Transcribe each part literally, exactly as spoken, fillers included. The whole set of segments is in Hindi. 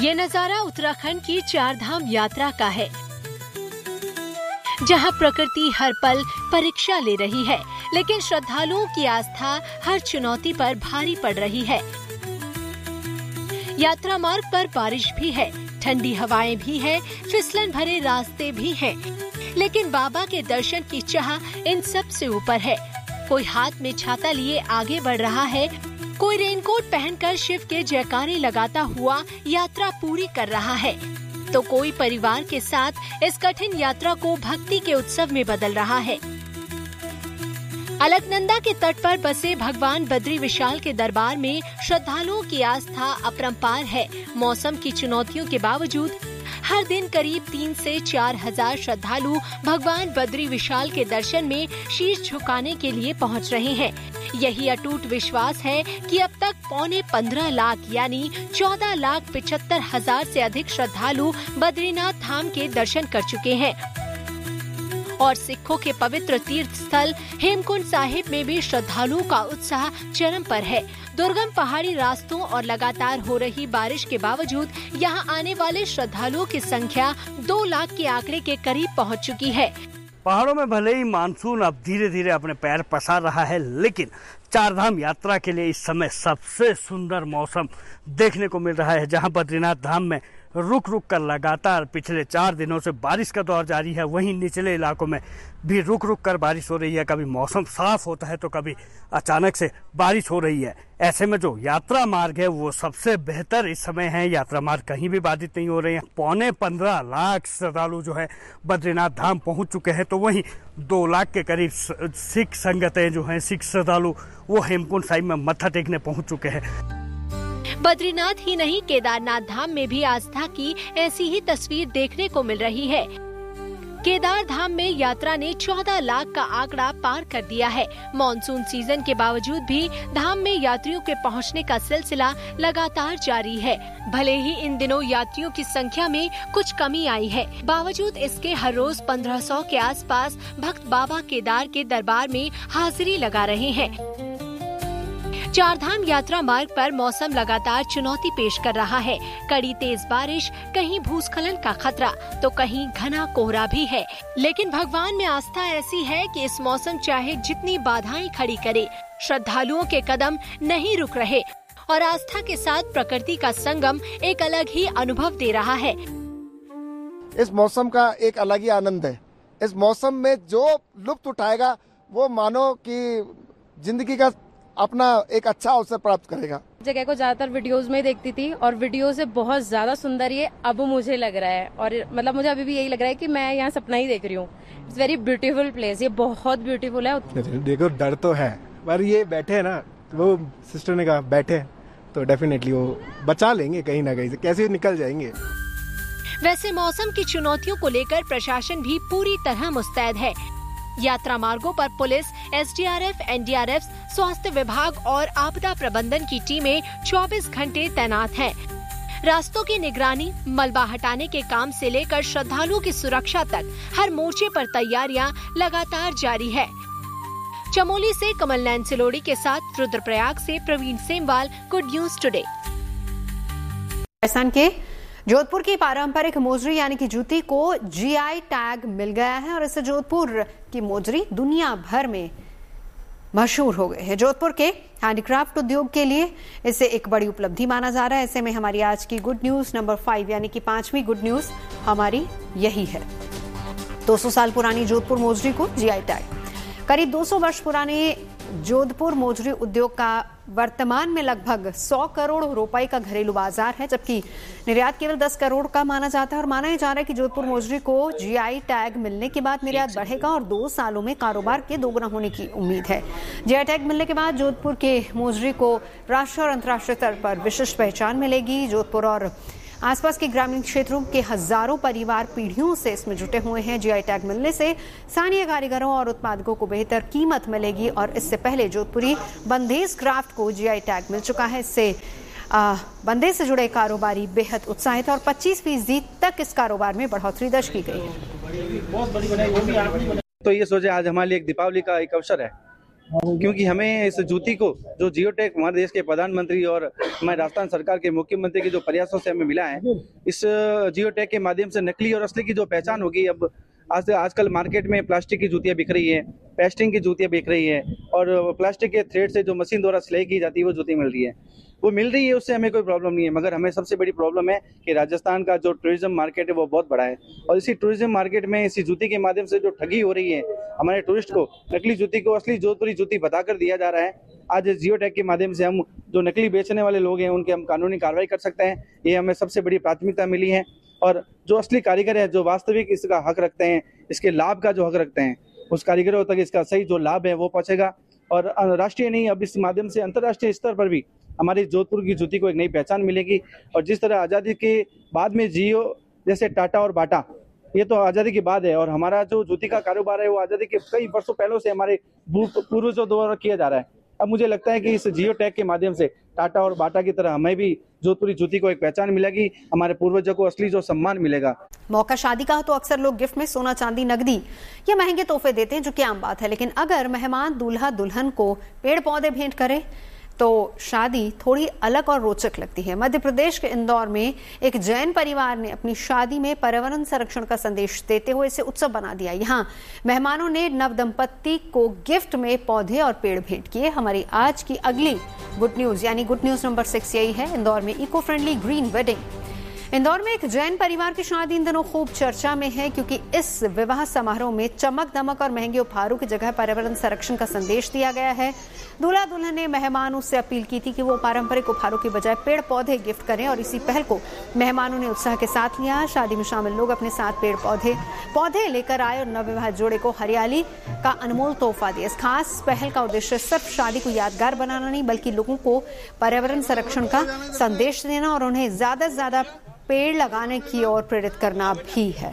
ये नजारा उत्तराखंड की चार धाम यात्रा का है, जहां प्रकृति हर पल परीक्षा ले रही है, लेकिन श्रद्धालुओं की आस्था हर चुनौती पर भारी पड़ रही है। यात्रा मार्ग पर बारिश भी है, ठंडी हवाएं भी है, फिसलन भरे रास्ते भी हैं, लेकिन बाबा के दर्शन की चाह इन सब से ऊपर है। कोई हाथ में छाता लिए आगे बढ़ रहा है, कोई रेनकोट पहनकर शिव के जयकारे लगाता हुआ यात्रा पूरी कर रहा है, तो कोई परिवार के साथ इस कठिन यात्रा को भक्ति के उत्सव में बदल रहा है। अलकनंदा के तट पर बसे भगवान बद्री विशाल के दरबार में श्रद्धालुओं की आस्था अपरंपार है। मौसम की चुनौतियों के बावजूद हर दिन करीब तीन से चार हजार श्रद्धालु भगवान बद्री विशाल के दर्शन में शीश झुकाने के लिए पहुंच रहे हैं। यही अटूट विश्वास है कि अब तक पौने पंद्रह लाख यानी चौदह लाख पिछहत्तर हजार से अधिक श्रद्धालु बद्रीनाथ धाम के दर्शन कर चुके हैं। और सिखों के पवित्र तीर्थ स्थल हेमकुंड साहिब में भी श्रद्धालुओं का उत्साह चरम पर है। दुर्गम पहाड़ी रास्तों और लगातार हो रही बारिश के बावजूद यहां आने वाले श्रद्धालुओं की संख्या दो लाख के आंकड़े के करीब पहुंच चुकी है। पहाड़ों में भले ही मानसून अब धीरे धीरे अपने पैर पसार रहा है, लेकिन चारधाम यात्रा के लिए इस समय सबसे सुंदर मौसम देखने को मिल रहा है, जहां बद्रीनाथ धाम में रुक रुक कर लगातार पिछले चार दिनों से बारिश का दौर जारी है। वहीं निचले इलाकों में भी रुक रुक कर बारिश हो रही है। कभी मौसम साफ होता है तो कभी अचानक से बारिश हो रही है। ऐसे में जो यात्रा मार्ग है वो सबसे बेहतर इस समय है। यात्रा मार्ग कहीं भी बाधित नहीं हो रहे हैं। पौने पंद्रह लाख श्रद्धालु जो है बद्रीनाथ धाम पहुंच चुके हैं, तो वहीं दो लाख के करीब सिख संगतें जो हैं, सिख श्रद्धालु वो हेमकुंड साहिब में मत्था टेकने पहुंच चुके हैं। बद्रीनाथ ही नहीं, केदारनाथ धाम में भी आस्था की ऐसी ही तस्वीर देखने को मिल रही है। केदार धाम में यात्रा ने चौदह लाख का आंकड़ा पार कर दिया है। मॉनसून सीजन के बावजूद भी धाम में यात्रियों के पहुंचने का सिलसिला लगातार जारी है। भले ही इन दिनों यात्रियों की संख्या में कुछ कमी आई है, बावजूद इसके हर रोज पंद्रह सौ के आसपास भक्त बाबा केदार के दरबार में हाजिरी लगा रहे हैं। चारधाम यात्रा मार्ग पर मौसम लगातार चुनौती पेश कर रहा है। कड़ी तेज बारिश, कहीं भूस्खलन का खतरा तो कहीं घना कोहरा भी है, लेकिन भगवान में आस्था ऐसी है कि इस मौसम चाहे जितनी बाधाएं खड़ी करे, श्रद्धालुओं के कदम नहीं रुक रहे और आस्था के साथ प्रकृति का संगम एक अलग ही अनुभव दे रहा है। इस मौसम का एक अलग ही आनंद है। इस मौसम में जो लुत्फ उठाएगा वो मानो कि जिंदगी का अपना एक अच्छा अवसर प्राप्त करेगा। जगह को ज्यादातर वीडियोस में देखती थी और वीडियो से बहुत ज्यादा सुंदर ये अब मुझे लग रहा है, और मतलब मुझे अभी भी यही लग रहा है कि मैं यहाँ सपना ही देख रही हूँ। इट्स वेरी ब्यूटीफुल प्लेस, ये बहुत ब्यूटीफुल है। देखो डर तो है, पर ये बैठे है ना, वो सिस्टर ने कहा बैठे तो डेफिनेटली वो बचा लेंगे, कहीं ना कहीं से कैसे निकल जाएंगे। वैसे मौसम की चुनौतियों को लेकर प्रशासन भी पूरी तरह मुस्तैद है। यात्रा मार्गों पर police, S D R F, N D R F, स्वास्थ्य विभाग और आपदा प्रबंधन की टीमें चौबीस घंटे तैनात हैं। रास्तों की निगरानी, मलबा हटाने के काम से लेकर श्रद्धालुओं की सुरक्षा तक हर मोर्चे पर तैयारियां लगातार जारी है। चमोली से कमल नैन सिलोड़ी के साथ रुद्रप्रयाग से Praveen Semwal, good news today. Rajasthan के जोधपुर की पारंपरिक मोजरी यानी कि जूती को जी आई टैग मिल गया है और इससे जोधपुर की मोजरी दुनिया भर में मशहूर हो गए हैं। जोधपुर के हैंडीक्राफ्ट उद्योग के लिए इसे एक बड़ी उपलब्धि माना जा रहा है। ऐसे में हमारी आज की गुड न्यूज नंबर फाइव यानी कि पांचवी गुड न्यूज हमारी यही है। दो सौ साल पुरानी जोधपुर मोजरी को जी आई टैग। करीब दो सौ वर्ष पुराने जोधपुर मोजरी उद्योग का वर्तमान में लगभग सौ करोड़ रुपए का घरेलू बाजार है, जबकि निर्यात केवल दस करोड़ का माना जाता है। और माना जा रहा है कि जोधपुर मोजरी को जी आई टैग मिलने के बाद निर्यात बढ़ेगा और दो सालों में कारोबार के दोगुना होने की उम्मीद है। जी आई टैग मिलने के बाद जोधपुर के मोजरी को राष्ट्रीय और अंतर्राष्ट्रीय स्तर पर विशिष्ट पहचान मिलेगी। जोधपुर और आसपास के ग्रामीण क्षेत्रों के हजारों परिवार पीढ़ियों से इसमें जुटे हुए हैं। जी आई टैग मिलने से स्थानीय कारीगरों और उत्पादकों को बेहतर कीमत मिलेगी और इससे पहले जोधपुरी बंदेज क्राफ्ट को जी आई टैग मिल चुका है। इससे बंदेज से जुड़े कारोबारी बेहद उत्साहित और पच्चीस फीसदी तक इस कारोबार में बढ़ोतरी दर्ज की गई है। तो ये सोचे आज हमारे लिए एक दीपावली का एक अवसर है क्योंकि हमें इस जूती को जो जियोटैग हमारे देश के प्रधानमंत्री और हमारे राजस्थान सरकार के मुख्यमंत्री के जो प्रयासों से हमें मिला है, इस जियोटैग के माध्यम से नकली और असली की जो पहचान होगी। अब आज आजकल मार्केट में प्लास्टिक की जूतियां बिक रही है, पेस्टिंग की जूतियां बिक रही है और प्लास्टिक के थ्रेड से जो मशीन द्वारा सिलाई की जाती है वो जूती मिल रही है, वो मिल रही है, उससे हमें कोई प्रॉब्लम नहीं है। मगर हमें सबसे बड़ी प्रॉब्लम है कि राजस्थान का जो टूरिज्म मार्केट है वो बहुत बड़ा है और इसी टूरिज्म मार्केट में इसी जूती के माध्यम से जो ठगी हो रही है, हमारे टूरिस्ट को नकली जूती को असली जोधपुरी जूती बताकर दिया जा रहा है। आज जियोटैग के माध्यम से हम जो नकली बेचने वाले लोग हैं उनके हम कानूनी कार्रवाई कर सकते हैं, ये हमें सबसे बड़ी प्राथमिकता मिली है। और जो असली कारीगर है, जो वास्तविक इसका हक रखते हैं, इसके लाभ का जो हक रखते हैं, उस कारीगरों तक इसका सही जो लाभ है वो पहुंचेगा और राष्ट्रीय नहीं, अब इस माध्यम से अंतर्राष्ट्रीय स्तर पर भी हमारी जोधपुर की जूती को एक नई पहचान मिलेगी। और जिस तरह आज़ादी के बाद में जियो जैसे टाटा और बाटा, ये तो आज़ादी के बाद है और हमारा जो जूती का कारोबार है वो आज़ादी के कई वर्षों पहले से हमारे पूर्वजों द्वारा किया जा रहा है। अब मुझे लगता है कि इस जियोटैग के माध्यम से टाटा और बाटा की तरह हमें भी जोधपुरी जूती को एक पहचान मिलेगी, हमारे पूर्वजों को असली जो सम्मान मिलेगा। मौका शादी का हो तो अक्सर लोग गिफ्ट में सोना, चांदी, नकदी या महंगे तोहफे देते हैं, जो कि आम बात है। लेकिन अगर मेहमान दूल्हा दुल्हन को पेड़ पौधे भेंट करे तो शादी थोड़ी अलग और रोचक लगती है। मध्य प्रदेश के इंदौर में एक जैन परिवार ने अपनी शादी में पर्यावरण संरक्षण का संदेश देते हुए इसे उत्सव बना दिया। यहाँ मेहमानों ने नवदंपति को गिफ्ट में पौधे और पेड़ भेंट किए। हमारी आज की अगली गुड न्यूज यानी गुड न्यूज नंबर सिक्स यही है, इंदौर में eco friendly green wedding. Indore में एक जैन परिवार की शादी इन दिनों खूब चर्चा में है, क्योंकि इस विवाह समारोह में चमक दमक और महंगे उपहारों की जगह पर्यावरण संरक्षण का संदेश दिया गया है। दूल्हा दुल्हन ने मेहमानों से अपील की थी कि वो पारंपरिक उपहारों की बजाय पेड़ पौधे गिफ्ट करें और इसी पहल को मेहमानों ने उत्साह के साथ लिया। शादी में शामिल लोग अपने साथ पेड़ पौधे पौधे लेकर आए और नवविवाहित जोड़े को हरियाली का अनमोल तोहफा दिया। इस खास पहल का उद्देश्य सिर्फ शादी को यादगार बनाना नहीं, बल्कि लोगों को पर्यावरण संरक्षण का संदेश देना और उन्हें ज्यादा से ज्यादा पेड़ लगाने की ओर प्रेरित करना भी है।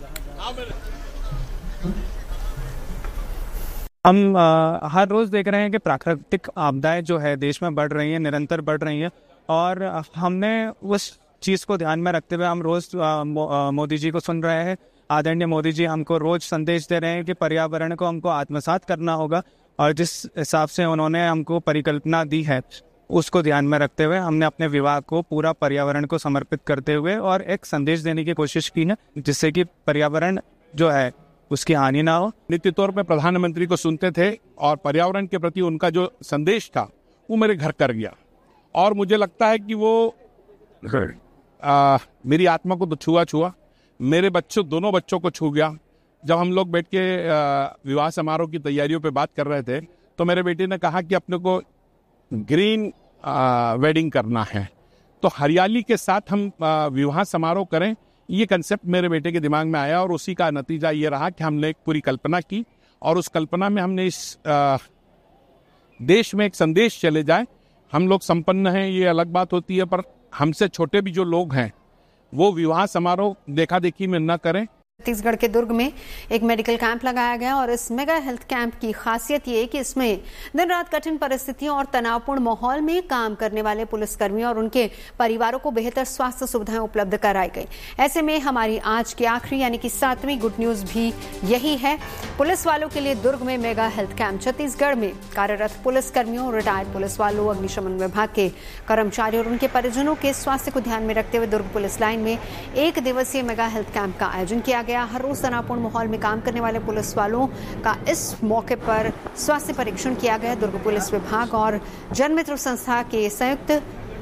हम आ, हर रोज देख रहे हैं कि प्राकृतिक आपदाएं जो है देश में बढ़ रही हैं, निरंतर बढ़ रही हैं और हमने उस चीज को ध्यान में रखते हुए हम रोज मो, मोदी जी को सुन रहे हैं। आदरणीय मोदी जी हमको रोज संदेश दे रहे हैं कि पर्यावरण को हमको आत्मसात करना होगा और जिस हिसाब से उन्होंने हमको परिकल्पना दी है उसको ध्यान में रखते हुए हमने अपने विवाह को पूरा पर्यावरण को समर्पित करते हुए और एक संदेश देने की कोशिश की है, जिससे कि पर्यावरण जो है उसकी हानि ना हो। नित्य तौर पे प्रधानमंत्री को सुनते थे और पर्यावरण के प्रति उनका जो संदेश था वो मेरे घर कर गया और मुझे लगता है कि वो आ, मेरी आत्मा को तो छुआ छुआ मेरे बच्चों दोनों बच्चों को छू गया। जब हम लोग बैठ के विवाह समारोह की तैयारियों पे बात कर रहे थे तो मेरे बेटे ने कहा कि अपने को ग्रीन आ, वेडिंग करना है, तो हरियाली के साथ हम आ, विवाह समारोह करें, ये कंसेप्ट मेरे बेटे के दिमाग में आया और उसी का नतीजा ये रहा कि हमने एक पूरी कल्पना की और उस कल्पना में हमने इस आ, देश में एक संदेश चले जाए। हम लोग संपन्न हैं ये अलग बात होती है, पर हमसे छोटे भी जो लोग हैं वो विवाह समारोह देखा देखी में न करें। छत्तीसगढ़ के दुर्ग में एक मेडिकल कैंप लगाया गया और इस मेगा हेल्थ कैंप की खासियत ये है कि इसमें दिन रात कठिन परिस्थितियों और तनावपूर्ण माहौल में काम करने वाले पुलिसकर्मियों और उनके परिवारों को बेहतर स्वास्थ्य सुविधाएं उपलब्ध कराई गई। ऐसे में हमारी आज की आखिरी यानी कि सातवीं गुड न्यूज भी यही है। पुलिस वालों के लिए दुर्ग में मेगा हेल्थ कैंप। छत्तीसगढ़ में कार्यरत पुलिसकर्मियों, रिटायर्ड पुलिस वालों, अग्निशमन विभाग के कर्मचारियों और उनके परिजनों के स्वास्थ्य को ध्यान में रखते हुए दुर्ग पुलिस लाइन में एक दिवसीय मेगा हेल्थ कैंप का आयोजन किया गया। हर रोज तनावपूर्ण माहौल में काम करने वाले पुलिस वालों का इस मौके पर स्वास्थ्य परीक्षण किया गया। दुर्ग पुलिस विभाग और जनमित्र संस्था के संयुक्त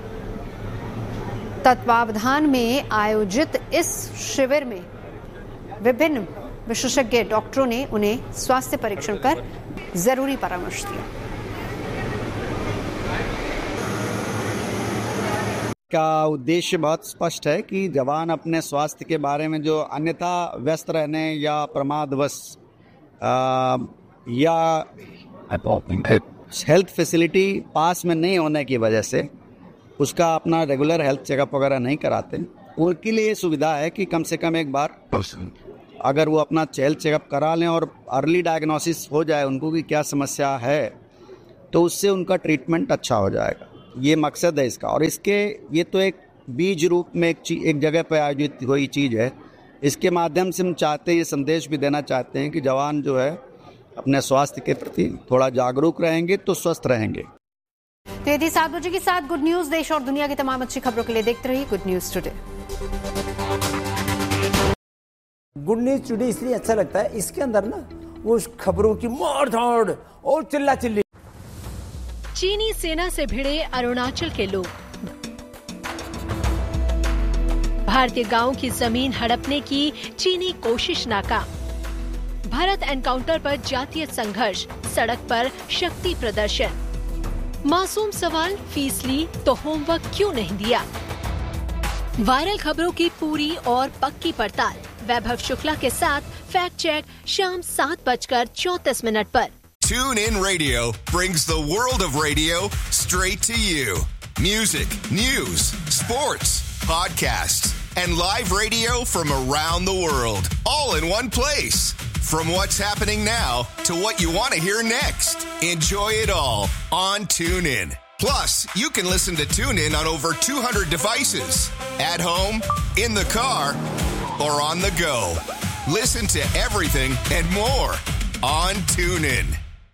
तत्वावधान में आयोजित इस शिविर में विभिन्न विशेषज्ञ डॉक्टरों ने उन्हें स्वास्थ्य परीक्षण कर जरूरी परामर्श दिया। का उद्देश्य बहुत स्पष्ट है कि जवान अपने स्वास्थ्य के बारे में जो अन्यथा व्यस्त रहने या प्रमादवश या हेल्थ फैसिलिटी पास में नहीं होने की वजह से उसका अपना रेगुलर हेल्थ चेकअप वगैरह नहीं कराते, उनके लिए सुविधा है कि कम से कम एक बार अगर वो अपना हेल्थ चेकअप करा लें और अर्ली डायग्नोसिस हो जाए उनको कि क्या समस्या है, तो उससे उनका ट्रीटमेंट अच्छा हो जाएगा। ये मकसद है इसका। और इसके ये तो एक बीज रूप में एक चीज एक जगह पर आयोजित हुई चीज़ है। इसके माध्यम से हम चाहते हैं, ये संदेश भी देना चाहते हैं कि जवान जो है अपने स्वास्थ्य के प्रति थोड़ा जागरूक रहेंगे तो स्वस्थ रहेंगे। तो थी सात बजे की साथ गुड न्यूज। देश और दुनिया की तमाम अच्छी खबरों के लिए देखते रहिए good news today. Good news today इसलिए अच्छा लगता है, इसके अंदर ना वो खबरों की मार धाड़ और चिल्ला चिल्ली। चीनी सेना से भिड़े अरुणाचल के लोग, भारतीय गांव की जमीन हड़पने की चीनी कोशिश नाकाम, भारत एनकाउंटर पर जातीय संघर्ष, सड़क पर शक्ति प्रदर्शन, मासूम सवाल फीस ली तो होमवर्क क्यों नहीं दिया। वायरल खबरों की पूरी और पक्की पड़ताल वैभव शुक्ला के साथ फैक्ट चेक शाम सात बजकर चौंतीस मिनट पर। Tune In Radio brings the world of radio straight to you. Music, news, sports, podcasts, and live radio from around the world, all in one place. From what's happening now to what you want to hear next. Enjoy it all on Tune In. Plus, you can listen to Tune In on over two hundred devices. At home, in the car, or on the go. Listen to everything and more on Tune In.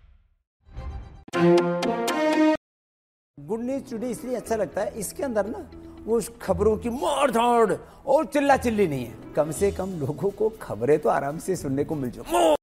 Good news today इसलिए अच्छा लगता है, इसके अंदर ना वो खबरों की मार धाड़ और चिल्ला चिल्ली नहीं है। कम से कम लोगों को खबरें तो आराम से सुनने को मिल जाए।